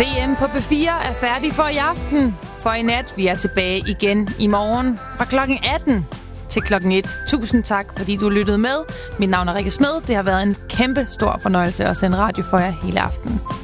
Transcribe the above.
VM på P4 er færdig for i aften. For i nat, vi er tilbage igen i morgen fra klokken 18 til klokken 1. Tusind tak, fordi du lyttede med. Mit navn er Rikke Smed. Det har været en kæmpe stor fornøjelse at sende radio for jer hele aften.